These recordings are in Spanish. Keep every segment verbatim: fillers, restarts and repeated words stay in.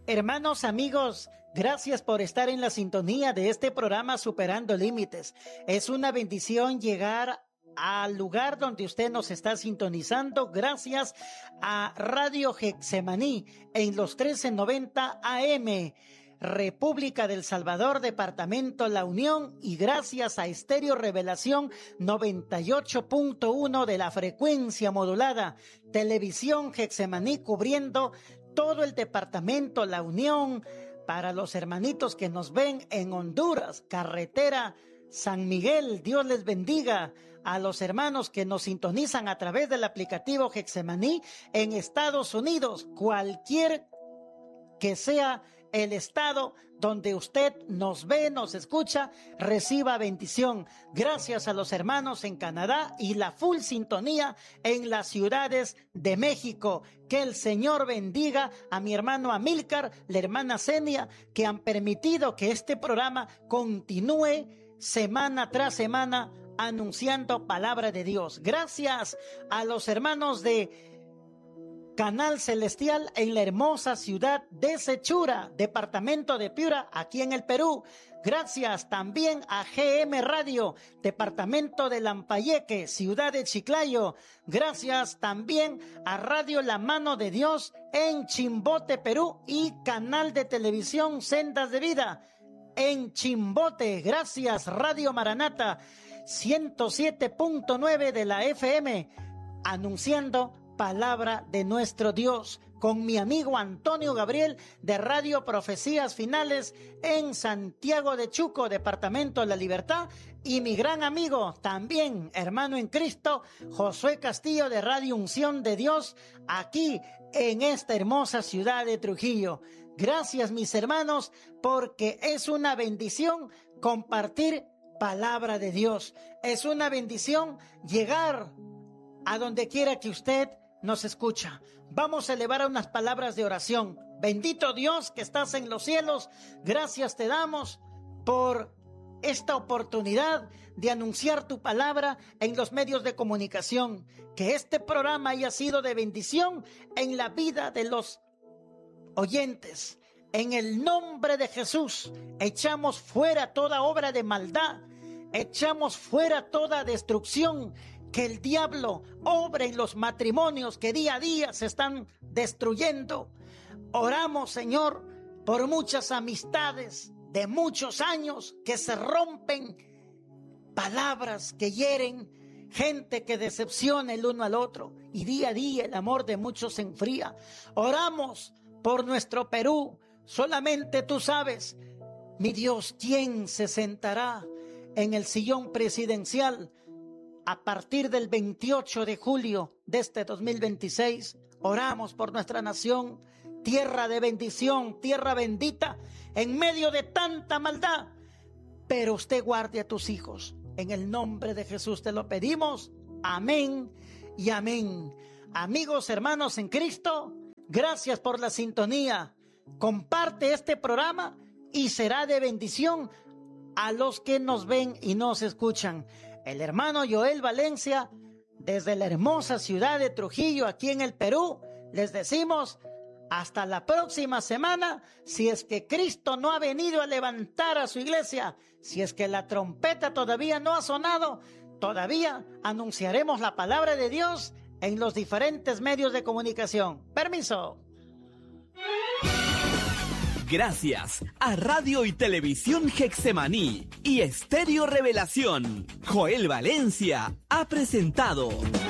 Hermanos, amigos, gracias por estar en la sintonía de este programa Superando Límites. Es una bendición llegar al lugar donde usted nos está sintonizando, gracias a Radio Getsemaní en los trece noventa A M, República del Salvador, Departamento La Unión, y gracias a Estéreo Revelación noventa y ocho punto uno de la frecuencia modulada, Televisión Getsemaní cubriendo todo el Departamento La Unión. Para los hermanitos que nos ven en Honduras, carretera San Miguel, Dios les bendiga. A los hermanos que nos sintonizan a través del aplicativo Getsemaní en Estados Unidos, cualquier que sea el estado donde usted nos ve, nos escucha, reciba bendición. Gracias a los hermanos en Canadá y la full sintonía en las ciudades de México. Que el Señor bendiga a mi hermano Amílcar, la hermana Zenia, que han permitido que este programa continúe semana tras semana anunciando palabra de Dios. Gracias a los hermanos de Canal Celestial en la hermosa ciudad de Sechura, departamento de Piura, aquí en el Perú. Gracias también a G M Radio, departamento de Lambayeque, ciudad de Chiclayo. Gracias también a Radio La Mano de Dios en Chimbote, Perú, y canal de televisión Sendas de Vida en Chimbote. Gracias Radio Maranata ciento siete punto nueve de la F M, anunciando palabra de nuestro Dios, con mi amigo Antonio Gabriel de Radio Profecías Finales en Santiago de Chuco, departamento de La Libertad, y mi gran amigo, también hermano en Cristo, Josué Castillo de Radio Unción de Dios, aquí en esta hermosa ciudad de Trujillo. Gracias, mis hermanos, porque es una bendición compartir palabra de Dios. Es una bendición llegar a donde quiera que usted nos escucha. Vamos a elevar unas palabras de oración. Bendito Dios que estás en los cielos, gracias te damos por esta oportunidad de anunciar tu palabra en los medios de comunicación. Que este programa haya sido de bendición en la vida de los oyentes. En el nombre de Jesús, echamos fuera toda obra de maldad, echamos fuera toda destrucción. Que el diablo obre en los matrimonios que día a día se están destruyendo. Oramos, Señor, por muchas amistades de muchos años que se rompen, palabras que hieren, gente que decepciona el uno al otro, y día a día el amor de muchos se enfría. Oramos por nuestro Perú. Solamente tú sabes, mi Dios, quién se sentará en el sillón presidencial a partir del veintiocho de julio de este dos mil veintiséis. Oramos por nuestra nación, tierra de bendición, tierra bendita, en medio de tanta maldad. Pero usted guarde a tus hijos. En el nombre de Jesús te lo pedimos. Amén y amén. Amigos, hermanos en Cristo, gracias por la sintonía. Comparte este programa y será de bendición a los que nos ven y nos escuchan. El hermano Joel Valencia, desde la hermosa ciudad de Trujillo, aquí en el Perú, les decimos hasta la próxima semana, si es que Cristo no ha venido a levantar a su iglesia, si es que la trompeta todavía no ha sonado, todavía anunciaremos la palabra de Dios en los diferentes medios de comunicación. Permiso. Gracias a Radio y Televisión Getsemaní y Estéreo Revelación, Joel Valencia ha presentado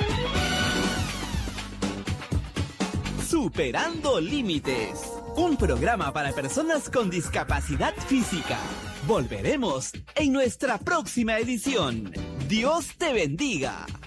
Superando Límites, un programa para personas con discapacidad física. Volveremos en nuestra próxima edición. Dios te bendiga.